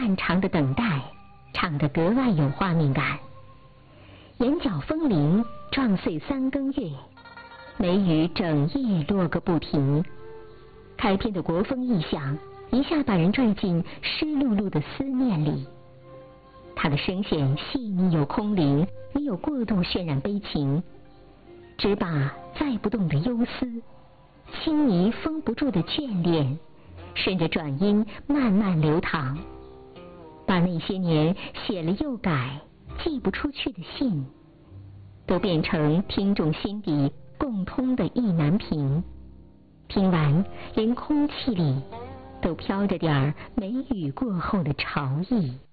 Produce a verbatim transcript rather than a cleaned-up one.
漫长的等待唱得格外有画面感。眼角风铃撞碎三更月，梅雨整夜落个不停。开篇的国风一响，一下把人拽进湿漉漉的思念里。他的声线细腻又空灵，没有过度渲染悲情，只把载不动的忧思，轻昵封不住的眷恋，顺着转音慢慢流淌，把那些年写了又改寄不出去的信，都变成听众心底共通的意难平。听完，连空气里都飘着点儿梅雨过后的潮意。